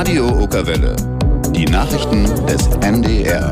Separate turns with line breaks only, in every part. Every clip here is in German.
Radio Okerwelle. Die Nachrichten des NDR.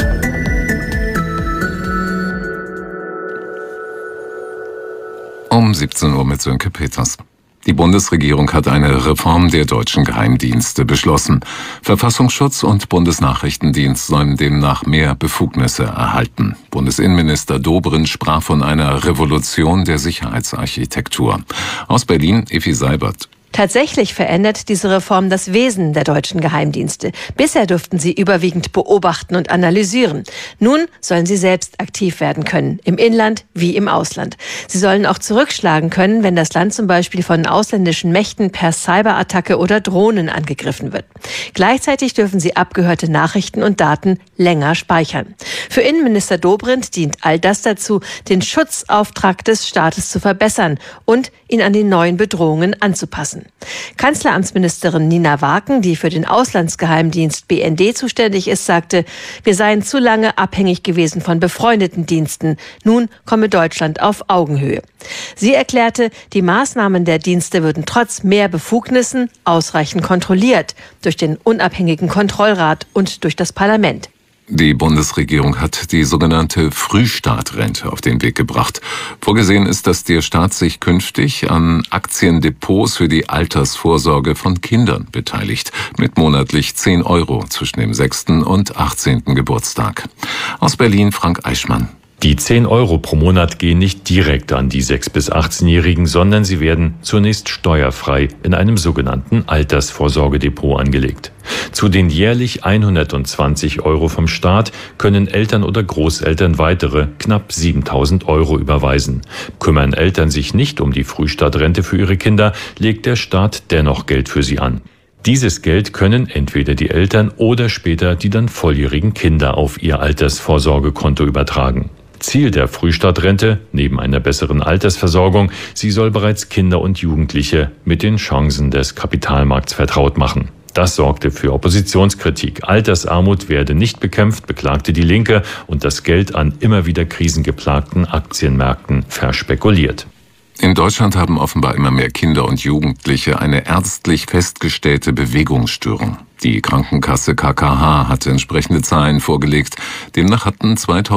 Um 17 Uhr mit Sönke Peters. Die Bundesregierung hat eine Reform der deutschen Geheimdienste beschlossen. Verfassungsschutz und Bundesnachrichtendienst sollen demnach mehr Befugnisse erhalten. Bundesinnenminister Dobrindt sprach von einer Revolution der Sicherheitsarchitektur. Aus Berlin, Effi Seibert.
Tatsächlich verändert diese Reform das Wesen der deutschen Geheimdienste. Bisher durften sie überwiegend beobachten und analysieren. Nun sollen sie selbst aktiv werden können, im Inland wie im Ausland. Sie sollen auch zurückschlagen können, wenn das Land zum Beispiel von ausländischen Mächten per Cyberattacke oder Drohnen angegriffen wird. Gleichzeitig dürfen sie abgehörte Nachrichten und Daten länger speichern. Für Innenminister Dobrindt dient all das dazu, den Schutzauftrag des Staates zu verbessern und ihn an die neuen Bedrohungen anzupassen. Kanzleramtsministerin Nina Waken, die für den Auslandsgeheimdienst BND zuständig ist, sagte, wir seien zu lange abhängig gewesen von befreundeten Diensten. Nun komme Deutschland auf Augenhöhe. Sie erklärte, die Maßnahmen der Dienste würden trotz mehr Befugnissen ausreichend kontrolliert durch den unabhängigen Kontrollrat und durch das Parlament.
Die Bundesregierung hat die sogenannte Frühstartrente auf den Weg gebracht. Vorgesehen ist, dass der Staat sich künftig an Aktiendepots für die Altersvorsorge von Kindern beteiligt, mit monatlich 10 € zwischen dem 6. und 18. Geburtstag. Aus Berlin Frank Eichmann.
Die 10 € pro Monat gehen nicht direkt an die 6- bis 18-Jährigen, sondern sie werden zunächst steuerfrei in einem sogenannten Altersvorsorgedepot angelegt. Zu den jährlich 120 € vom Staat können Eltern oder Großeltern weitere knapp 7.000 € überweisen. Kümmern Eltern sich nicht um die Frühstartrente für ihre Kinder, legt der Staat dennoch Geld für sie an. Dieses Geld können entweder die Eltern oder später die dann volljährigen Kinder auf ihr Altersvorsorgekonto übertragen. Ziel der Frühstartrente, neben einer besseren Altersversorgung, sie soll bereits Kinder und Jugendliche mit den Chancen des Kapitalmarkts vertraut machen. Das sorgte für Oppositionskritik. Altersarmut werde nicht bekämpft, beklagte die Linke, und das Geld an immer wieder krisengeplagten Aktienmärkten verspekuliert.
In Deutschland haben offenbar immer mehr Kinder und Jugendliche eine ärztlich festgestellte Bewegungsstörung. Die Krankenkasse KKH hatte entsprechende Zahlen vorgelegt. Demnach hatten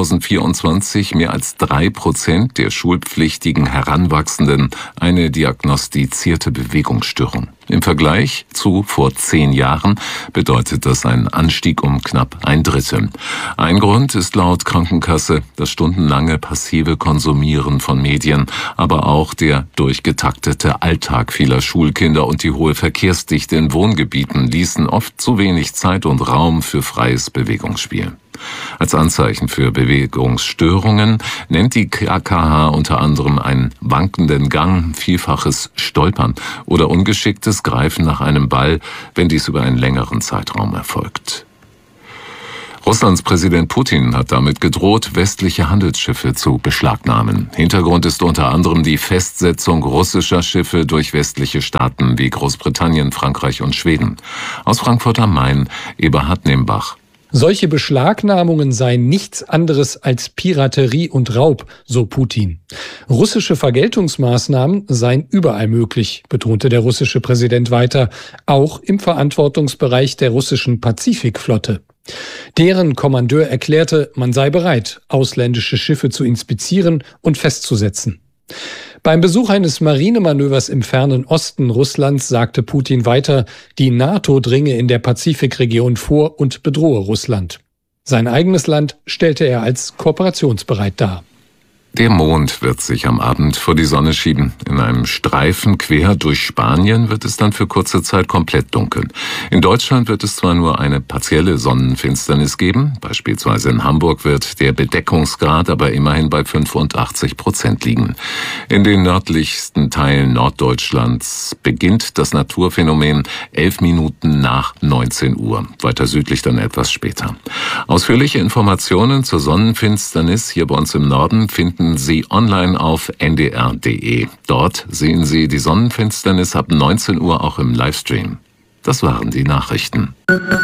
2024 mehr als 3% der schulpflichtigen Heranwachsenden eine diagnostizierte Bewegungsstörung. Im Vergleich zu vor 10 Jahren bedeutet das einen Anstieg um knapp 1/3. Ein Grund ist laut Krankenkasse das stundenlange passive Konsumieren von Medien, aber auch der durchgetaktete Alltag vieler Schulkinder und die hohe Verkehrsdichte in Wohngebieten ließen oft zu wenig Zeit und Raum für freies Bewegungsspiel. Als Anzeichen für Bewegungsstörungen nennt die KKH unter anderem einen wankenden Gang, vielfaches Stolpern oder ungeschicktes Greifen nach einem Ball, wenn dies über einen längeren Zeitraum erfolgt. Russlands Präsident Putin hat damit gedroht, westliche Handelsschiffe zu beschlagnahmen. Hintergrund ist unter anderem die Festsetzung russischer Schiffe durch westliche Staaten wie Großbritannien, Frankreich und Schweden. Aus Frankfurt am Main, Eberhard Nembach.
Solche Beschlagnahmungen seien nichts anderes als Piraterie und Raub, so Putin. Russische Vergeltungsmaßnahmen seien überall möglich, betonte der russische Präsident weiter, auch im Verantwortungsbereich der russischen Pazifikflotte. Deren Kommandeur erklärte, man sei bereit, ausländische Schiffe zu inspizieren und festzusetzen. Beim Besuch eines Marinemanövers im fernen Osten Russlands sagte Putin weiter, die NATO dringe in der Pazifikregion vor und bedrohe Russland. Sein eigenes Land stellte er als kooperationsbereit dar.
Der Mond wird sich am Abend vor die Sonne schieben. In einem Streifen quer durch Spanien wird es dann für kurze Zeit komplett dunkel. In Deutschland wird es zwar nur eine partielle Sonnenfinsternis geben, beispielsweise in Hamburg wird der Bedeckungsgrad aber immerhin bei 85% liegen. In den nördlichsten Teilen Norddeutschlands beginnt das Naturphänomen 11 Minuten nach 19 Uhr, weiter südlich dann etwas später. Ausführliche Informationen zur Sonnenfinsternis hier bei uns im Norden finden Sie online auf ndr.de. Dort sehen Sie die Sonnenfinsternis ab 19 Uhr auch im Livestream. Das waren die Nachrichten.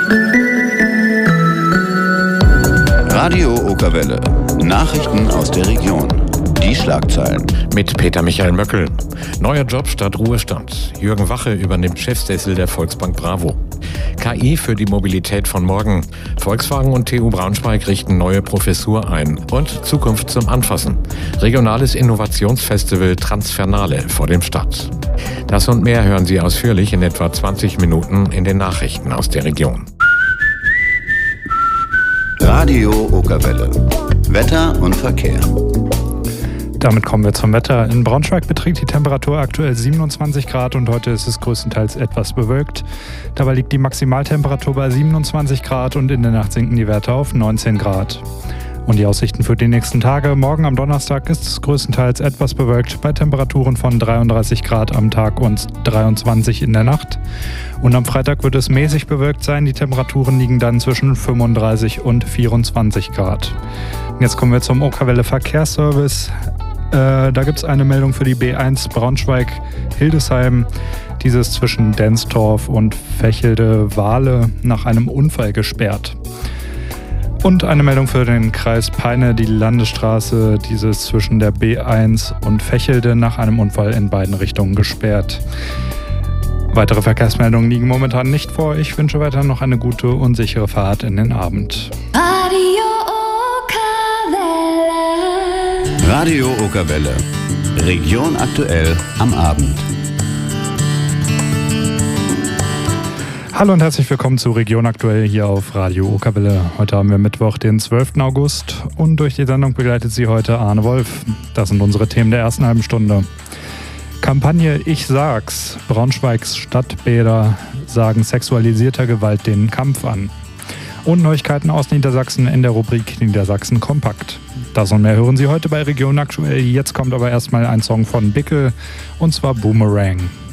Radio Okerwelle. Nachrichten aus der Region. Die Schlagzeilen.
Mit Peter Michael Möckel. Neuer Job statt Ruhestand. Jürgen Wache übernimmt Chefsessel der Volksbank Bravo. KI für die Mobilität von morgen. Volkswagen und TU Braunschweig richten neue Professur ein. Und Zukunft zum Anfassen. Regionales Innovationsfestival Transfernale vor dem Start. Das und mehr hören Sie ausführlich in etwa 20 Minuten in den Nachrichten aus der Region.
Radio Okerwelle. Wetter und Verkehr.
Damit kommen wir zum Wetter. In Braunschweig beträgt die Temperatur aktuell 27 Grad und heute ist es größtenteils etwas bewölkt. Dabei liegt die Maximaltemperatur bei 27 Grad und in der Nacht sinken die Werte auf 19 Grad. Und die Aussichten für die nächsten Tage. Morgen am Donnerstag ist es größtenteils etwas bewölkt bei Temperaturen von 33 Grad am Tag und 23 in der Nacht. Und am Freitag wird es mäßig bewölkt sein. Die Temperaturen liegen dann zwischen 35 und 24 Grad. Jetzt kommen wir zum Okerwelle Verkehrsservice. Da gibt es eine Meldung für die B1 Braunschweig-Hildesheim. Dieses zwischen Denstorf und Vechelde-Wahle nach einem Unfall gesperrt. Und eine Meldung für den Kreis Peine, die Landesstraße, dieses zwischen der B1 und Vechelde nach einem Unfall in beiden Richtungen gesperrt. Weitere Verkehrsmeldungen liegen momentan nicht vor. Ich wünsche weiter noch eine gute und sichere Fahrt in den Abend.
Radio Okerwelle. Region aktuell am Abend.
Hallo und herzlich willkommen zu Region aktuell hier auf Radio Okerwelle. Heute haben wir Mittwoch, den 12. August und durch die Sendung begleitet Sie heute Arne Wolf. Das sind unsere Themen der ersten halben Stunde. Kampagne Ich sag's. Braunschweigs Stadtbäder sagen sexualisierter Gewalt den Kampf an. Und Neuigkeiten aus Niedersachsen in der Rubrik Niedersachsen Kompakt. Das und mehr hören Sie heute bei Region aktuell. Jetzt kommt aber erstmal ein Song von Bickel und zwar Boomerang.